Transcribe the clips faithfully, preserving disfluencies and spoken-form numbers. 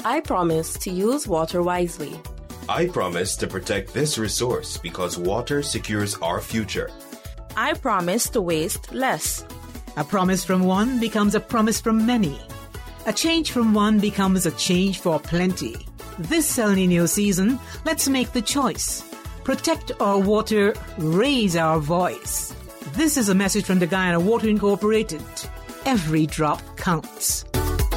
I promise to use water wisely. I promise to protect this resource because water secures our future. I promise to waste less. A promise from one becomes a promise from many. A change from one becomes a change for plenty. This El Niño season, let's make the choice. Protect our water, raise our voice. This is a message from the Guyana Water Incorporated. Every drop counts.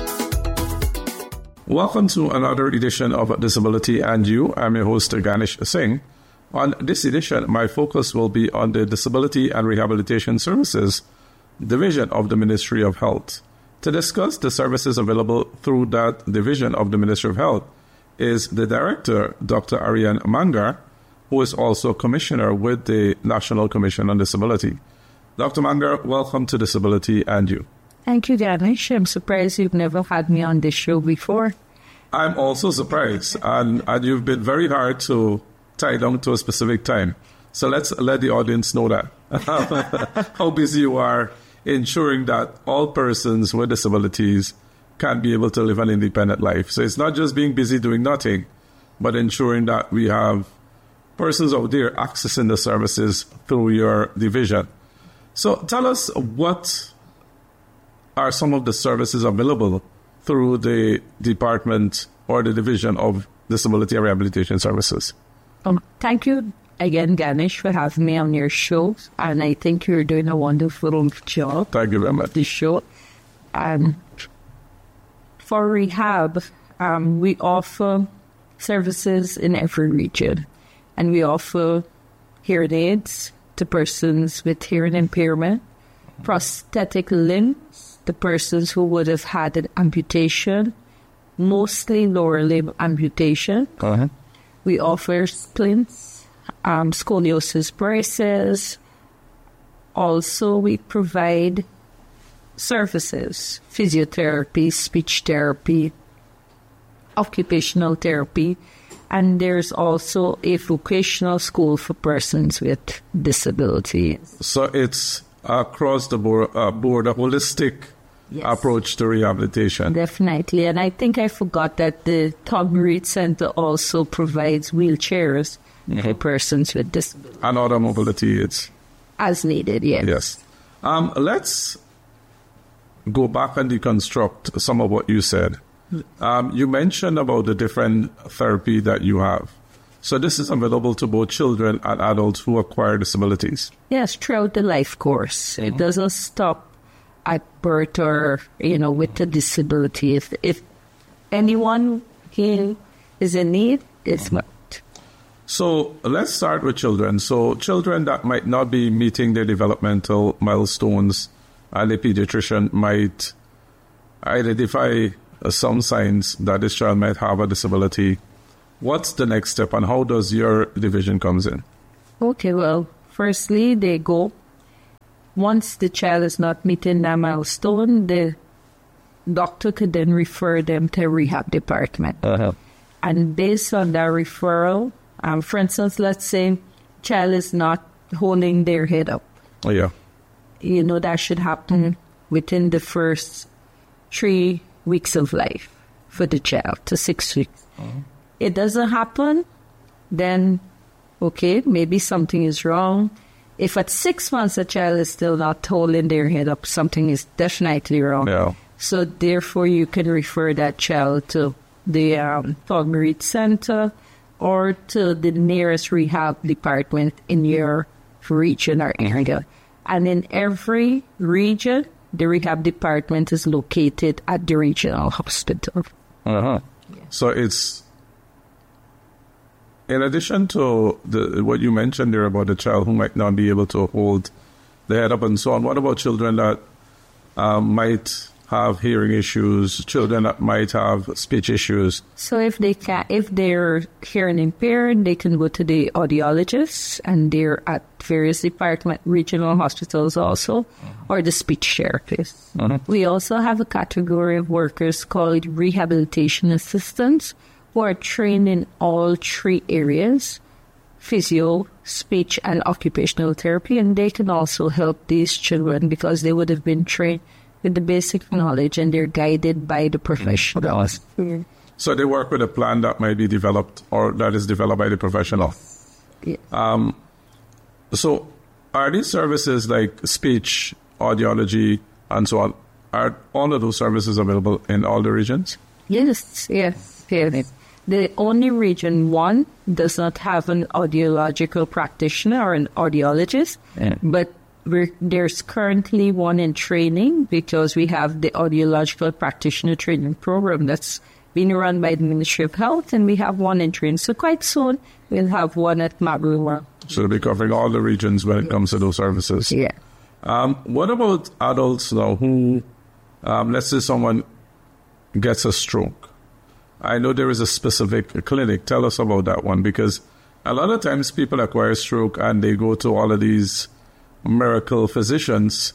Welcome to another edition of Disability and You. I'm your host, Ganesh Singh. On this edition, my focus will be on the Disability and Rehabilitation Services Division of the Ministry of Health. To discuss the services available through that division of the Ministry of Health is the Director, Doctor Ariane Mangar, who is also Commissioner with the National Commission on Disability. Doctor Mangar, welcome to Disability and You. Thank you, Ganesh. I'm surprised you've never had me on this show before. I'm also surprised, and, and you've been very hard to tie down to a specific time. So let's let the audience know that. How busy you are ensuring that all persons with disabilities can be able to live an independent life. So it's not just being busy doing nothing, but ensuring that we have persons out there accessing the services through your division. So tell us, what are some of the services available through the department or the division of Disability and Rehabilitation Services? Um, thank you again, Ganesh, for having me on your show. And I think you're doing a wonderful job. Thank you very much. This show. Um, for rehab, um, we offer services in every region. And we offer hearing aids to persons with hearing impairment, prosthetic limbs to persons who would have had an amputation, mostly lower limb amputation. Go ahead. We offer splints, um, scoliosis braces. Also, we provide services, physiotherapy, speech therapy, occupational therapy, and there's also a vocational school for persons with disabilities. So it's across the board, uh, board a holistic yes. approach to rehabilitation. Definitely. And I think I forgot that the Tom Reed Center also provides wheelchairs mm-hmm. for persons with disabilities. And other mobility aids. As needed, yes. Yes. Um, let's go back and deconstruct some of what you said. Um, you mentioned about the different therapy that you have. So this is available to both children and adults who acquire disabilities? Yes, throughout the life course. Mm-hmm. It doesn't stop at birth or, you know, with the disability. If, if anyone here is in need, it's not. So let's start with children. So children that might not be meeting their developmental milestones, and the pediatrician might identify uh, some signs that this child might have a disability. What's the next step, and how does your division comes in? Okay, well, firstly, they go. Once the child is not meeting that milestone, the doctor could then refer them to a rehab department. Uh-huh. And based on that referral, um, for instance, let's say child is not holding their head up. Oh, yeah. You know, that should happen within the first three weeks of life for the child, to six weeks. Uh-huh. It doesn't happen, then, okay, maybe something is wrong. If at six months a child is still not holding their head up, something is definitely wrong. Yeah. So therefore, you can refer that child to the um, Tom Reed Center or to the nearest rehab department in your region or area. And in every region, the rehab department is located at the regional hospital. Uh-huh. Yeah. So it's... In addition to the, what you mentioned there about the child who might not be able to hold the head up and so on, what about children that um, might have hearing issues, children that might have speech issues? So if they can, if they're hearing impaired, they can go to the audiologist, and they're at various department, regional hospitals also, mm-hmm. or the speech therapist. Mm-hmm. We also have a category of workers called rehabilitation assistants, who are trained in all three areas, physio, speech, and occupational therapy, and they can also help these children because they would have been trained with the basic knowledge and they're guided by the professionals. Mm-hmm. So they work with a plan that might be developed or that is developed by the professional. Yeah. Um, so are these services like speech, audiology, and so on, are all of those services available in all the regions? Yes, yes, yes. The only region one does not have an audiological practitioner or an audiologist, yeah. but we're, there's currently one in training because we have the audiological practitioner training program that's being run by the Ministry of Health, and we have one in training. So quite soon we'll have one at Maguwa. So they'll be covering all the regions when it comes to those services. Yeah. Um, what about adults now who, um, let's say someone gets a stroke? I know there is a specific clinic. Tell us about that one, because a lot of times people acquire stroke and they go to all of these miracle physicians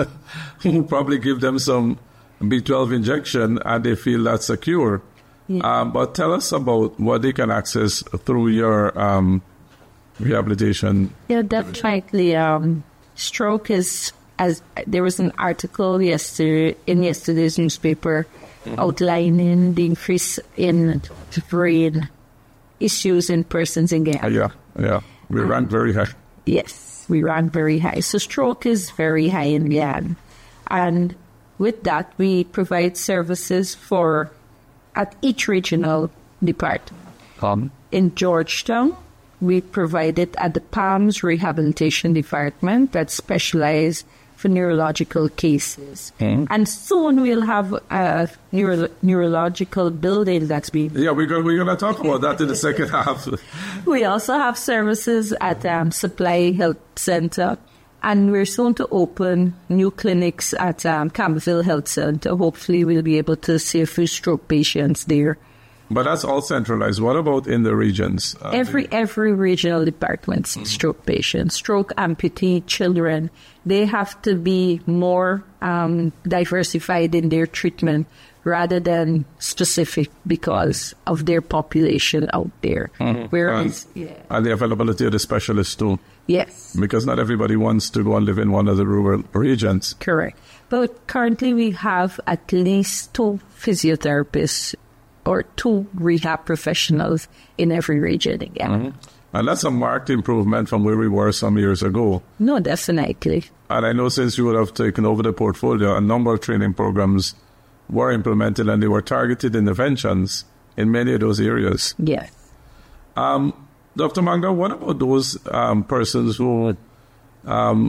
who probably give them some B twelve injection and they feel that's a cure. Yeah. Um, but tell us about what they can access through your um, rehabilitation. Yeah, definitely. Um, stroke is, as there was an article yesterday in yesterday's newspaper mm-hmm. outlining the increase in brain issues in persons in Guyana. Uh, yeah, yeah. We um, rank very high. Yes, we rank very high. So stroke is very high in Guyana. And with that, we provide services for at each regional department. Um. In Georgetown, we provide it at the Palms Rehabilitation Department that specialize for neurological cases. Mm. And soon we'll have a neuro- neurological building that's being... Yeah, we're going we're to talk about that in the second half. We also have services at um, Supply Health Center. And we're soon to open new clinics at um, Campbellville Health Center. Hopefully we'll be able to see a few stroke patients there. But that's all centralized. What about in the regions? Uh, every every regional department sees mm-hmm. stroke patients, stroke amputee children. They have to be more um, diversified in their treatment rather than specific because of their population out there. Mm-hmm. Whereas, and, yeah. and the availability of the specialists too. Yes. Because not everybody wants to go and live in one of the rural regions. Correct. But currently we have at least two physiotherapists or two rehab professionals in every region again. Mm-hmm. And that's a marked improvement from where we were some years ago. No, definitely. And I know since you would have taken over the portfolio, a number of training programs were implemented and they were targeted interventions in many of those areas. Yes. Um, Doctor Magda, what about those um, persons who um,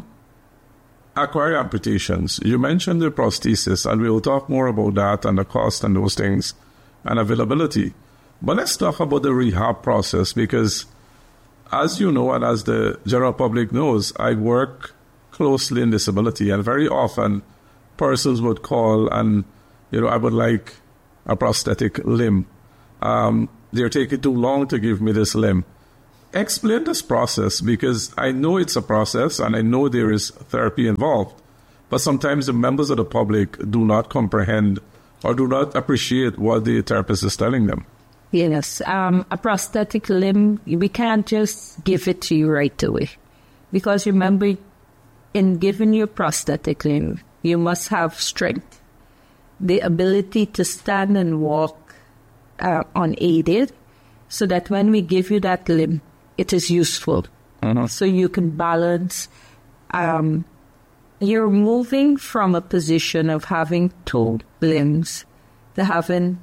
acquire amputations? You mentioned the prosthesis, and we will talk more about that and the cost and those things and availability. But let's talk about the rehab process, because as you know and as the general public knows, I work closely in disability, and very often persons would call and, you know, I would like a prosthetic limb. Um, they're taking too long to give me this limb. Explain this process, because I know it's a process and I know there is therapy involved, but sometimes the members of the public do not comprehend or do not appreciate what the therapist is telling them. Yes, um, a prosthetic limb, we can't just give it to you right away. Because remember, in giving you a prosthetic limb, you must have strength, the ability to stand and walk uh, unaided, so that when we give you that limb, it is useful. Mm-hmm. So you can balance. Um, you're moving from a position of having two limbs to having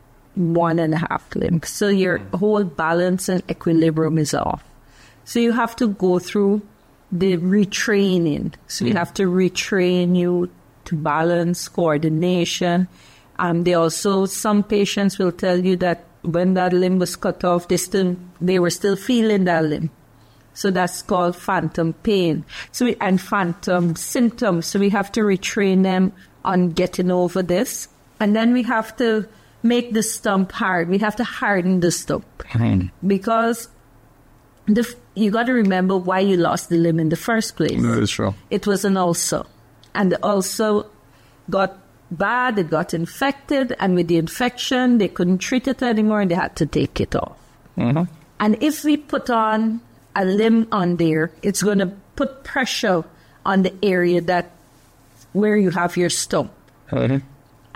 one and a half limbs. So your whole balance and equilibrium is off. So you have to go through the retraining. So you have to retrain you to balance, coordination. Um, they also, some patients will tell you that when that limb was cut off, they still they were still feeling that limb. So that's called phantom pain. So we, and phantom symptoms. So we have to retrain them on getting over this. And then we have to make the stump hard. We have to harden the stump. Because the, you got to remember why you lost the limb in the first place. That is true. It was an ulcer. And the ulcer got bad, it got infected, and with the infection, they couldn't treat it anymore, and they had to take it off. Mm-hmm. And if we put on a limb on there, it's going to put pressure on the area that where you have your stump. Mm-hmm.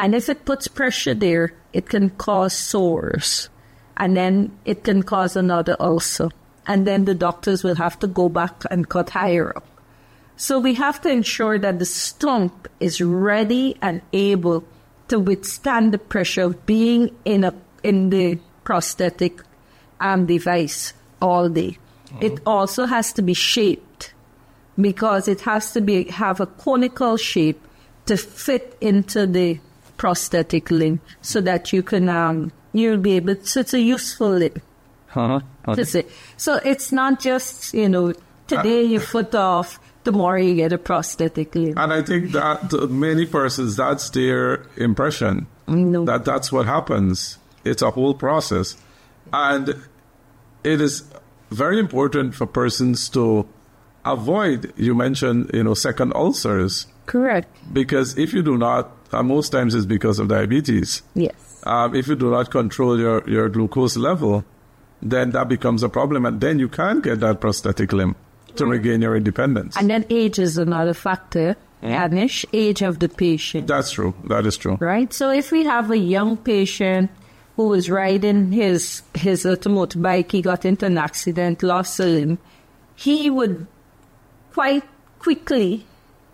And if it puts pressure there, it can cause sores. And then it can cause another ulcer. And then the doctors will have to go back and cut higher up. So we have to ensure that the stump is ready and able to withstand the pressure of being in a in the prosthetic um, device all day. Mm-hmm. It also has to be shaped because it has to be have a conical shape to fit into the prosthetic limb so that you can um, you'll be able to, so it's a useful limb. Uh-huh. Okay. To so it's not just, you know, today your foot off, tomorrow you get a prosthetic limb. And I think that uh, many persons, that's their impression, no. that that's what happens. It's a whole process. And it is very important for persons to avoid, you mentioned, you know, second ulcers. Correct. Because if you do not, uh, most times it's because of diabetes. Yes. Um, if you do not control your, your glucose level, then that becomes a problem. And then you can't get that prosthetic limb to regain your independence. And then age is another factor, Anish, age of the patient. That's true. That is true. Right? So if we have a young patient who was riding his, his automotive bike, he got into an accident, lost a limb, he would quite quickly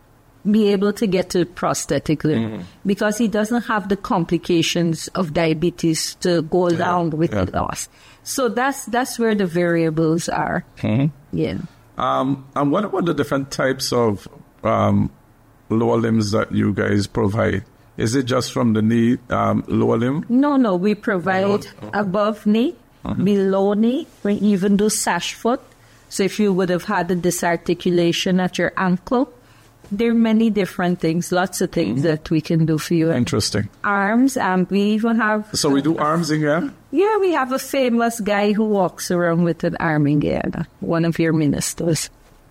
be able to get to prosthetic limb mm-hmm. because he doesn't have the complications of diabetes to go yeah. along with yeah. the loss. So that's that's where the variables are. Mm-hmm. Yeah. Um, and what about the different types of um, lower limbs that you guys provide? Is it just from the knee, um, lower limb? No, no. We provide oh. above knee, mm-hmm. below knee. We even do sash foot. So if you would have had a disarticulation at your ankle, there are many different things, lots of things mm-hmm. that we can do for you. Interesting. Arms, and we even have... So we do arms in here? Yeah, we have a famous guy who walks around with an arm in Guyana, one of your ministers.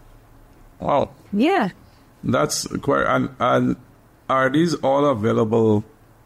Wow. Yeah. That's quite... And, and are these all available?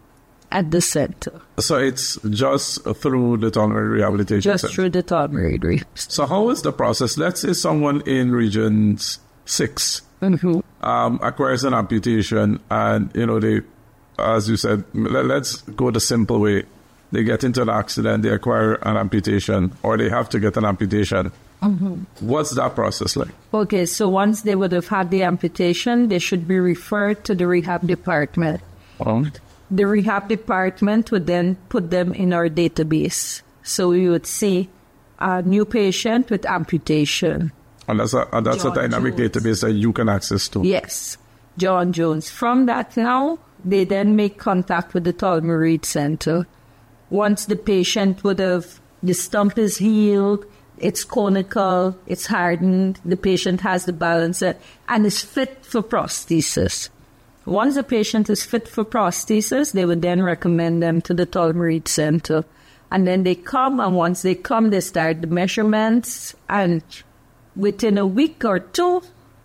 At the center. So it's just through the Tolmarine Rehabilitation Just Center? through the Tolmarine Rehabilitation. So how is the process? Let's say someone in Region six mm-hmm. um, acquires an amputation and, you know, they, as you said, let, let's go the simple way. They get into an accident, they acquire an amputation, or they have to get an amputation. Mm-hmm. What's that process like? Okay, so once they would have had the amputation, they should be referred to the rehab department. Oh. The rehab department would then put them in our database. So we would see a new patient with amputation. And that's a, and that's a dynamic Jones. database that you can access to? Yes, John Jones. From that now, they then make contact with the Tolmarine Center. Once the patient would have, the stump is healed, it's conical, it's hardened, the patient has the balance and is fit for prosthesis. Once the patient is fit for prosthesis, they would then recommend them to the Tolmarine Center. And then they come, and once they come, they start the measurements, and within a week or two,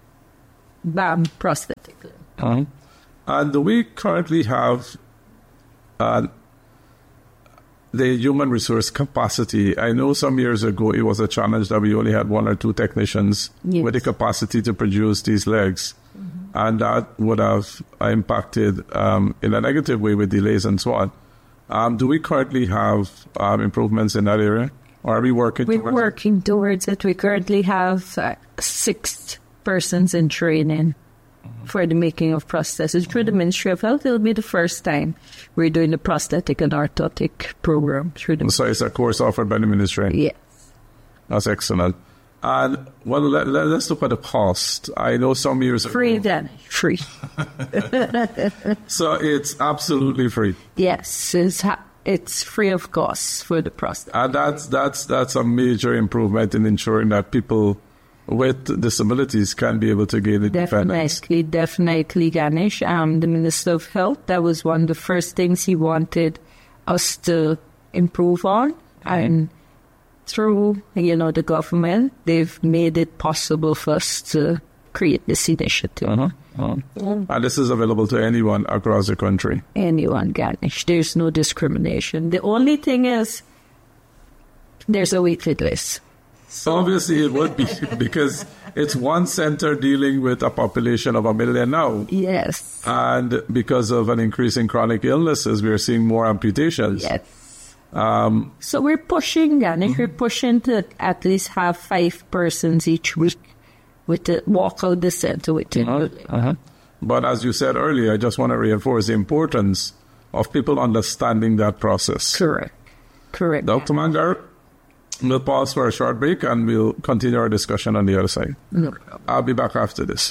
bam, prosthetic limb. Uh-huh. And do we currently have uh, the human resource capacity? I know some years ago it was a challenge that we only had one or two technicians yes. with the capacity to produce these legs. Mm-hmm. And that would have impacted um, in a negative way with delays and so on. Um, do we currently have um, improvements in that area? Or are we working We're towards it? working towards it. We currently have uh, six persons in training mm-hmm. for the making of prostheses. Through the Ministry of Health, it'll be the first time we're doing the prosthetic and orthotic program. Through the so it's a course offered by the ministry? Yes. That's excellent. And, well, let, let, let's look at the cost. I know some years Free ago... then. Free. So it's absolutely free? Yes. It's, ha- it's free of cost for the prosthetic. And that's, that's, that's a major improvement in ensuring that people with disabilities can be able to gain independence. Definitely, definitely, Ganesh. Um, the Minister of Health, that was one of the first things he wanted us to improve on. Mm-hmm. And through, you know, the government, they've made it possible for us to create this initiative. Uh-huh. Uh-huh. Mm. And this is available to anyone across the country? Anyone, Ganesh. There's no discrimination. The only thing is, there's a waiting list. So obviously it would be because it's one center dealing with a population of a million now. Yes. And because of an increase in chronic illnesses, we're seeing more amputations. Yes. Um, so we're pushing, Ganesh, mm-hmm. we're pushing to at least have five persons each week with the walk out the center with it. Uh-huh. Uh-huh. But as you said earlier, I just want to reinforce the importance of people understanding that process. Correct. Correct. Doctor Mangar, we'll pause for a short break and we'll continue our discussion on the other side. No. I'll be back after this.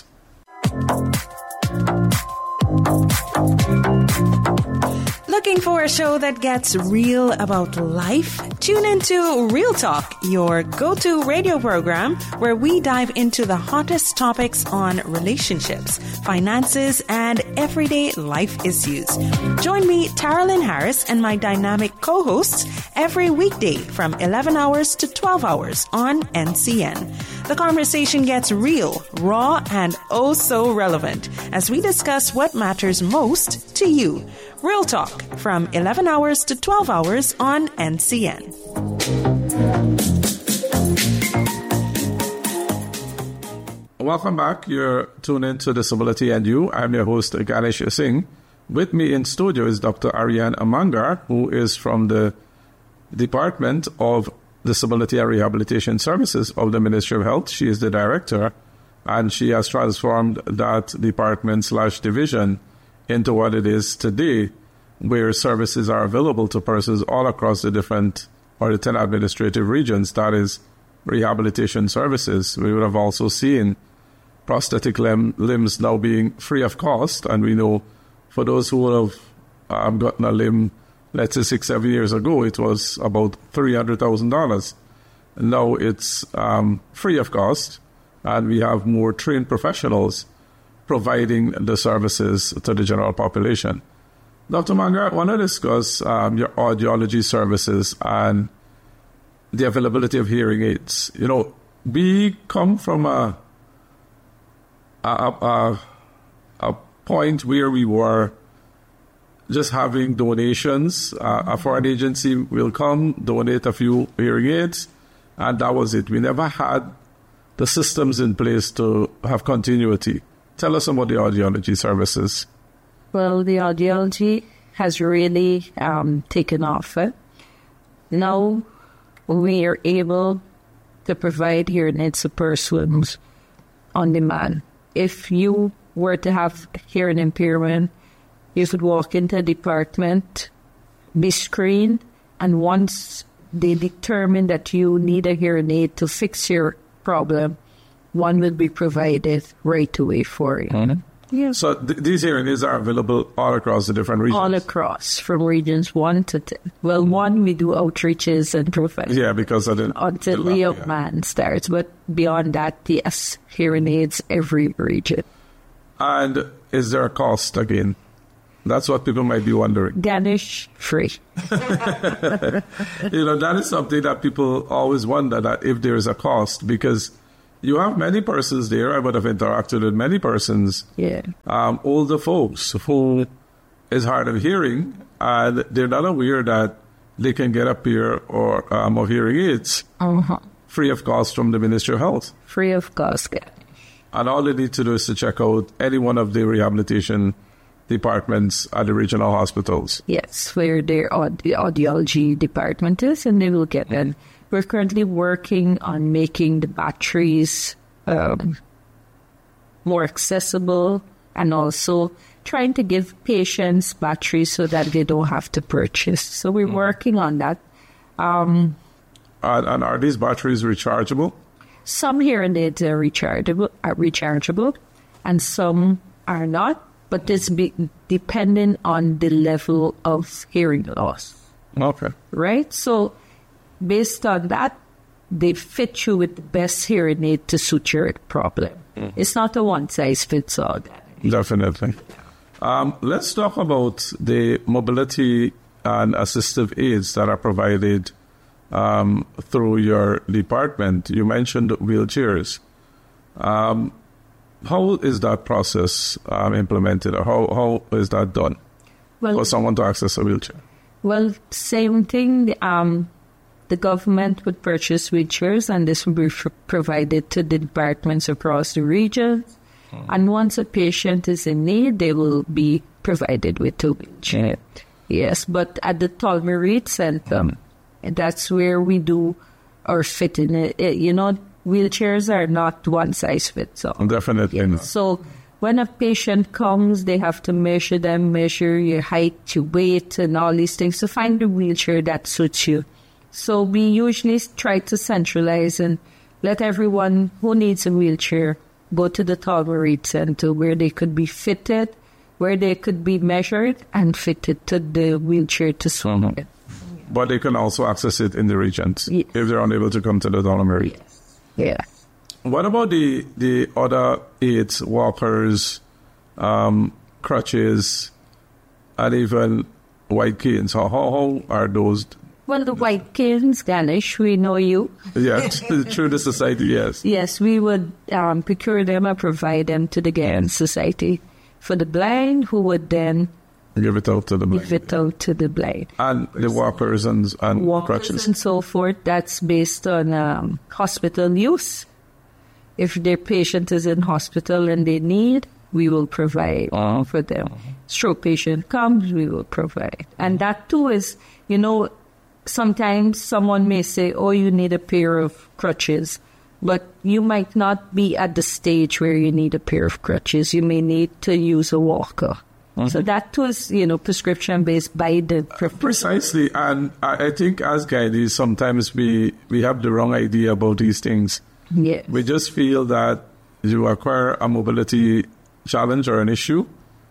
Looking for a show that gets real about life? Tune into Real Talk, your go-to radio program where we dive into the hottest topics on relationships, finances, and everyday life issues. Join me, Taralyn Harris, and my dynamic co-hosts every weekday from eleven hours to twelve hours on N C N. The conversation gets real, raw, and oh so relevant as we discuss what matters most to you. Real Talk from eleven hours to twelve hours on N C N. Welcome back. You're tuned in to Disability and You. I'm your host, Ganesh Singh. With me in studio is Doctor Ariane Amangar, who is from the Department of Disability and Rehabilitation Services of the Ministry of Health. She is the director, and she has transformed that department slash division into what it is today, where services are available to persons all across the different or the ten administrative regions. That is rehabilitation services. We would have also seen prosthetic limb, limbs now being free of cost, and we know for those who would have um, gotten a limb, let's say six, seven years ago, it was about three hundred thousand dollars. Now it's um, free of cost, and we have more trained professionals providing the services to the general population. Doctor Mangar, I want to discuss um, your audiology services and the availability of hearing aids. You know, we come from a a, a, a point where we were just having donations. Uh, a foreign agency will come, donate a few hearing aids, and that was it. We never had the systems in place to have continuity. Tell us about the audiology services. Well, the audiology has really um, taken off. Eh? Now we are able to provide hearing aids to persons on demand. If you were to have hearing impairment, you could walk into a department, be screened, and once they determine that you need a hearing aid to fix your problem, one will be provided right away for you. Mm-hmm. Yeah. So th- these hearing aids are available all across the different regions? All across, from regions one to ten. Well, one, we do outreaches and professionals. Yeah, because I didn't... Until the young man starts. But beyond that, yes, hearing aids every region. And is there a cost again? That's what people might be wondering. Ganesh, free. You know, that is something that people always wonder, that if there is a cost, because you have many persons there. I would have interacted with many persons, yeah, um, older folks who is hard of hearing, and they're not aware that they can get a pair or um, of hearing aids uh-huh. free of cost from the Ministry of Health. Free of cost, Ganesh. And all they need to do is to check out any one of the rehabilitation departments at the regional hospitals. Yes, where their aud- audiology department is, and they will get it. We're currently working on making the batteries um, more accessible, and also trying to give patients batteries so that they don't have to purchase. So we're mm. working on that. Um, and, and are these batteries rechargeable? Some hearing aids are rechargeable, are rechargeable, and some are not. But this be depending on the level of hearing loss. Okay. Right? So based on that, they fit you with the best hearing aid to suit your problem. Mm-hmm. It's not a one-size-fits-all. Definitely. Um, let's talk about the mobility and assistive aids that are provided um, through your department. You mentioned wheelchairs. Um How is that process um, implemented, or how, how is that done well, for someone to access a wheelchair? Well, same thing. Um, the government would purchase wheelchairs, and this would be f- provided to the departments across the region. Mm. And once a patient is in need, they will be provided with a wheelchair. Yes, but at the Tolmer Reid Center, mm. that's where we do our fitting. It, it, you know, wheelchairs are not one size fits all. Definitely not. So when a patient comes, they have to measure them, measure your height, your weight, and all these things to find the wheelchair that suits you. So we usually try to centralize and let everyone who needs a wheelchair go to the Tolmer Reid Center where they could be fitted, where they could be measured and fitted to the wheelchair to swim mm-hmm. it. But they can also access it in the regions yes. if they're unable to come to the Tolmer Reid. Yes. Yeah. What about the, the other aids, walkers, um, crutches, and even white canes? How, how, how are those? Well, the white canes, Ganesh, we know you. Yeah, through the society, yes. Yes, we would um, procure them and provide them to the Ghan Society for the blind, who would then give it out to the blind. Give it out to the blind. And the walkers and, and walkers crutches. and so forth, that's based on um, hospital use. If their patient is in hospital and they need, we will provide uh-huh. for them. Uh-huh. Stroke patient comes, we will provide. And that too is, you know, sometimes someone may say, oh, you need a pair of crutches. But you might not be at the stage where you need a pair of crutches. You may need to use a walker. Uh-huh. So that too is, you know, prescription-based by the... Uh, precisely. And I, I think as guides, sometimes we, we have the wrong idea about these things. Yes. We just feel that you acquire a mobility challenge or an issue,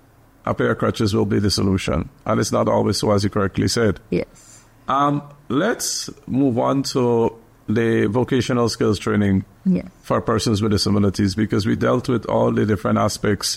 a pair of crutches will be the solution. And it's not always so, as you correctly said. Yes. Um, let's move on to the vocational skills training yes. for persons with disabilities, because we dealt with all the different aspects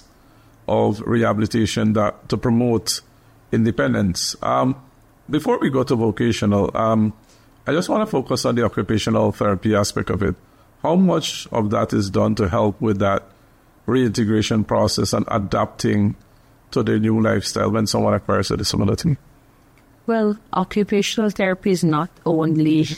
of rehabilitation that to promote independence. Um, before we go to vocational, um, I just want to focus on the occupational therapy aspect of it. How much of that is done to help with that reintegration process and adapting to their new lifestyle when someone acquires a disability? Well, occupational therapy is not only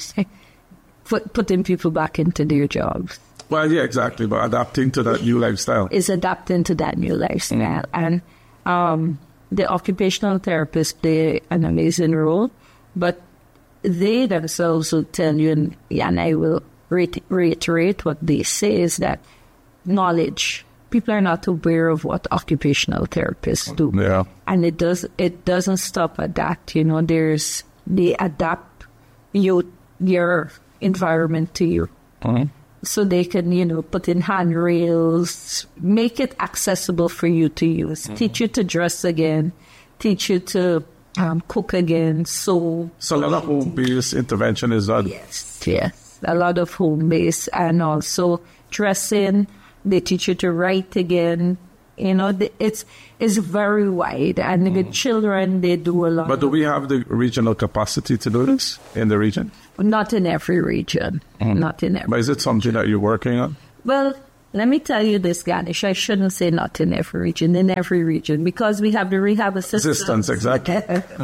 put, putting people back into their jobs. Well, yeah, exactly, but adapting to that new lifestyle. Is adapting to that new lifestyle. Mm. And um, the occupational therapists play an amazing role, but they themselves will tell you, and, and I will reiterate what they say, is that knowledge. People are not aware of what occupational therapists do. Yeah. And it does it doesn't stop at that. You know, there's they adapt you your environment to you. Mm-hmm. So they can, you know, put in handrails, make it accessible for you to use, mm-hmm. teach you to dress again, teach you to um, cook again. So, so a lot of home-based intervention is done. Yes, yes. A lot of home-based, and also dressing. They teach you to write again. You know, it's it's very wide. And mm. with children, they do a lot. But do we have the regional capacity to do this in the region? Not in every region. Mm. Not in every. But is it something that you're working on? Well, let me tell you this, Ganesh. I shouldn't say not in every region. In every region, because we have the rehab assistance. Assistance, exactly.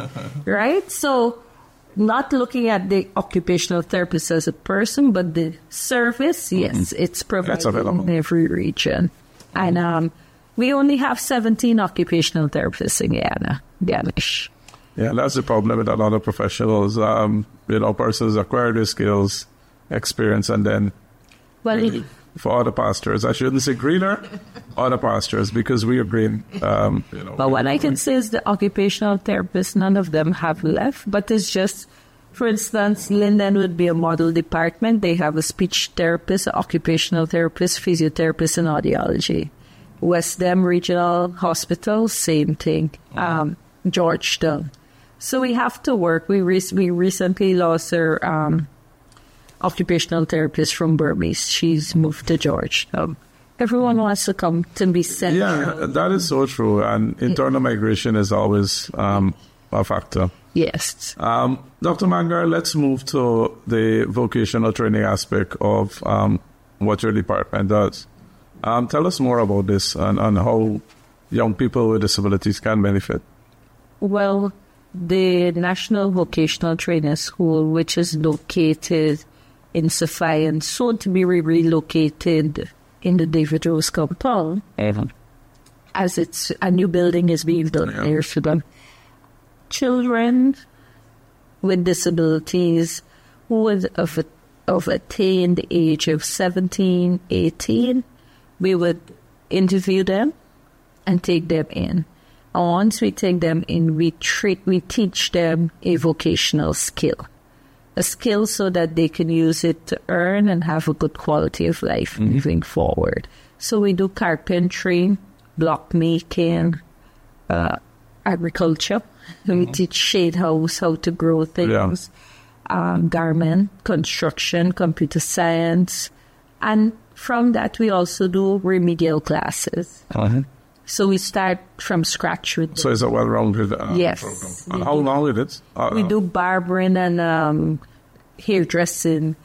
Right? So, not looking at the occupational therapist as a person, but the service, yes, mm-hmm. it's provided in every region. Mm-hmm. And um, we only have seventeen occupational therapists in Guyana, Ganesh. Yeah, that's the problem with a lot of professionals. Um, you know, persons acquire their skills, experience, and then well, it, for other pastors, I shouldn't say greener, other pastors, because we are green. Um, you know, but what I can say is the occupational therapists, none of them have left, but it's just, for instance, Linden would be a model department. They have a speech therapist, an occupational therapist, physiotherapist, and audiology. West Dem Regional Hospital, same thing. Um, Georgetown. So we have to work. We, re- we recently lost our um, occupational therapist from Burmese. She's moved to Georgetown. Everyone wants to come to be sent. Yeah, that is so true. And internal migration is always um, a factor. Yes. Um, Doctor Mangar, let's move to the vocational training aspect of um, what your department does. Um, tell us more about this and, and how young people with disabilities can benefit. Well, the National Vocational Training School, which is located in Sophia and soon to be relocated in the David Rose compound, mm-hmm. as it's a new building is being built yeah. there for them. Children with disabilities who would have, have attained the age of seventeen, eighteen, we would interview them and take them in. And once we take them in, we treat, we teach them a vocational skill. A skill so that they can use it to earn and have a good quality of life mm-hmm. moving forward. So we do carpentry, block making, uh, agriculture. Mm-hmm. We teach shade house, how to grow things, yeah. um, garment, construction, computer science. And from that, we also do remedial classes. Uh-huh. So we start from scratch with them. So it's a well-rounded uh, yes. program. And how long is it? Uh, we do barbering and um, hairdressing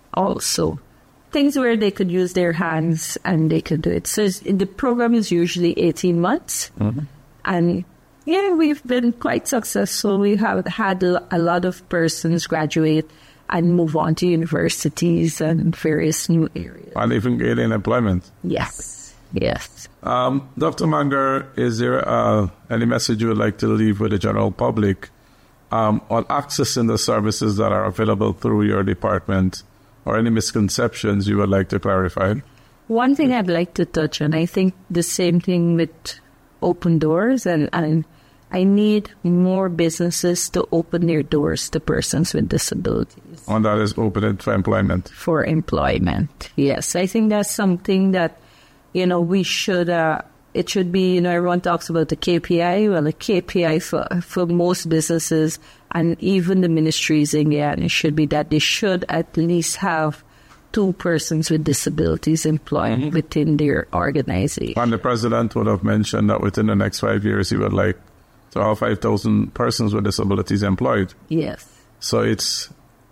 also. Things where they could use their hands and they could do it. So the program is usually eighteen months. Mm-hmm. And yeah, we've been quite successful. We have had a lot of persons graduate and move on to universities and various new areas. And even getting employment. Yes. Yes. Um, Doctor Manger, is there uh, any message you would like to leave with the general public um, on accessing the services that are available through your department, or any misconceptions you would like to clarify? One thing I'd like to touch on, I think the same thing with open doors, and, and I need more businesses to open their doors to persons with disabilities. And that is open for employment? For employment, yes. I think that's something that You know, we should, uh, it should be, you know, everyone talks about the K P I. Well, the K P I for, for most businesses and even the ministries in Guyana should be that they should at least have two persons with disabilities employed mm-hmm. within their organization. And the president would have mentioned that within the next five years, he would like to have five thousand persons with disabilities employed. Yes. So it's,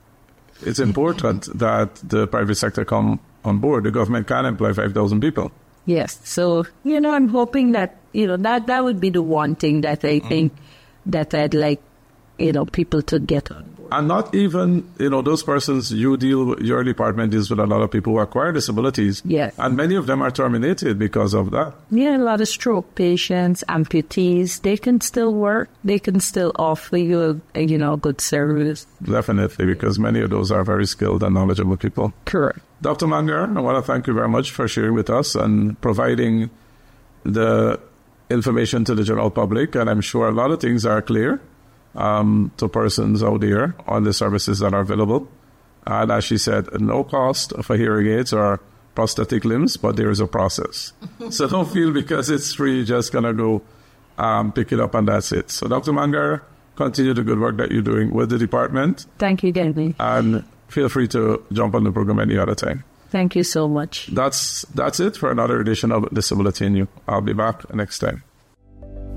it's important that the private sector come on board. The government can employ five thousand people. Yes. So, you know, I'm hoping that, you know, that, that would be the one thing that I think mm. that I'd like, you know, people to get on board. And not even, you know, those persons you deal with, your department deals with a lot of people who acquire disabilities. Yes. And many of them are terminated because of that. Yeah, a lot of stroke patients, amputees, they can still work. They can still offer you, a, you know, good service. Definitely, because many of those are very skilled and knowledgeable people. Correct. Doctor Manger, I want to thank you very much for sharing with us and providing the information to the general public. And I'm sure a lot of things are clear um, to persons out there on the services that are available. And as she said, no cost for hearing aids or prosthetic limbs, but there is a process. So don't feel because it's free, you're just going to go um, pick it up and that's it. So Doctor Manger, continue the good work that you're doing with the department. Thank you, Gary. And feel free to jump on the program any other time. Thank you so much. That's that's it for another edition of Disability in You. I'll be back next time.